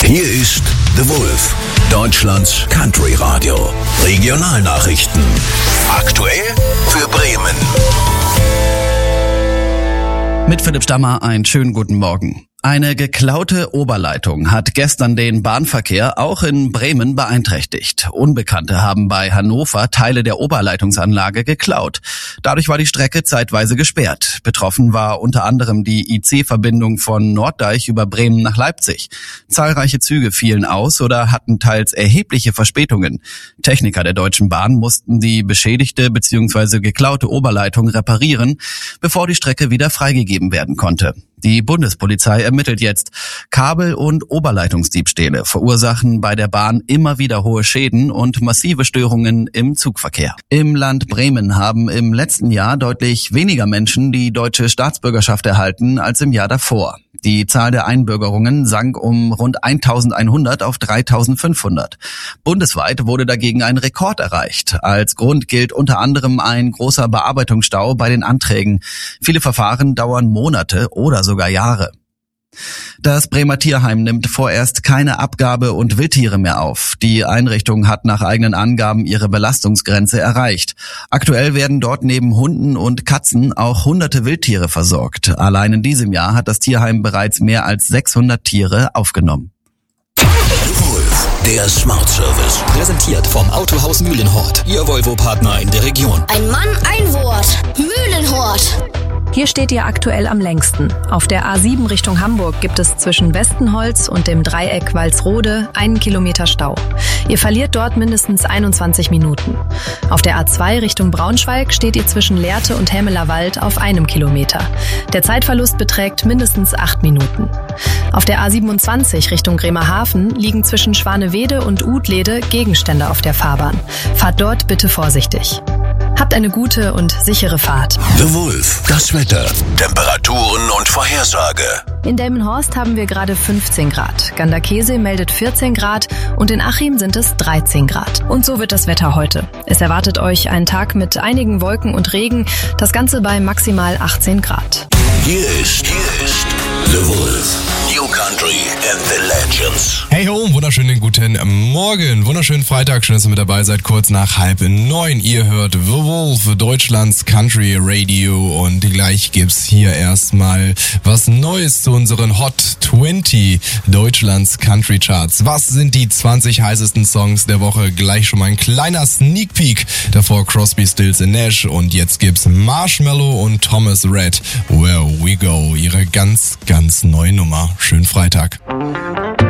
Hier ist The Wolf, Deutschlands Country Radio. Regionalnachrichten. Aktuell für Bremen. Mit Philipp Stammer einen schönen guten Morgen. Eine geklaute Oberleitung hat gestern den Bahnverkehr auch in Bremen beeinträchtigt. Unbekannte haben bei Hannover Teile der Oberleitungsanlage geklaut. Dadurch war die Strecke zeitweise gesperrt. Betroffen war unter anderem die IC-Verbindung von Norddeich über Bremen nach Leipzig. Zahlreiche Züge fielen aus oder hatten teils erhebliche Verspätungen. Techniker der Deutschen Bahn mussten die beschädigte bzw. geklaute Oberleitung reparieren, bevor die Strecke wieder freigegeben werden konnte. Die Bundespolizei ermittelt jetzt. Kabel- und Oberleitungsdiebstähle verursachen bei der Bahn immer wieder hohe Schäden und massive Störungen im Zugverkehr. Im Land Bremen haben im letzten Jahr deutlich weniger Menschen die deutsche Staatsbürgerschaft erhalten als im Jahr davor. Die Zahl der Einbürgerungen sank um rund 1.100 auf 3.500. Bundesweit wurde dagegen ein Rekord erreicht. Als Grund gilt unter anderem ein großer Bearbeitungsstau bei den Anträgen. Viele Verfahren dauern Monate oder sogar Jahre. Das Bremer Tierheim nimmt vorerst keine Abgabe- und Wildtiere mehr auf. Die Einrichtung hat nach eigenen Angaben ihre Belastungsgrenze erreicht. Aktuell werden dort neben Hunden und Katzen auch hunderte Wildtiere versorgt. Allein in diesem Jahr hat das Tierheim bereits mehr als 600 Tiere aufgenommen. Der Smart Service. Präsentiert vom Autohaus Mühlenhort. Ihr Volvo-Partner in der Region. Ein Mann, ein Wort. Mühlenhort. Hier steht ihr aktuell am längsten. Auf der A7 Richtung Hamburg gibt es zwischen Westenholz und dem Dreieck Walsrode 1 Kilometer Stau. Ihr verliert dort mindestens 21 Minuten. Auf der A2 Richtung Braunschweig steht ihr zwischen Lehrte und Hämelerwald auf 1 Kilometer. Der Zeitverlust beträgt mindestens 8 Minuten. Auf der A27 Richtung Bremerhaven liegen zwischen Schwanewede und Udlede Gegenstände auf der Fahrbahn. Fahrt dort bitte vorsichtig. Habt eine gute und sichere Fahrt. The Wolf, das Wetter, Temperaturen und Vorhersage. In Delmenhorst haben wir gerade 15 Grad. Ganderkesee meldet 14 Grad und in Achim sind es 13 Grad. Und so wird das Wetter heute. Es erwartet euch ein Tag mit einigen Wolken und Regen, das Ganze bei maximal 18 Grad. Hier ist The Wolf, New Country and the Legends. Hey ho, wunderschönen guten Morgen, wunderschönen Freitag, schön, dass ihr mit dabei seid, kurz nach 8:30. Ihr hört The Wolf, Deutschlands Country Radio und gleich gibt's hier erstmal was Neues zu unseren Hot 20 Deutschlands Country Charts. Was sind die 20 heißesten Songs der Woche? Gleich schon mal ein kleiner Sneak Peek, davor Crosby, Stills & Nash und jetzt gibt's Marshmello und Thomas Rhett, Where We Go, ihre ganz neue Nummer. Schönen Freitag.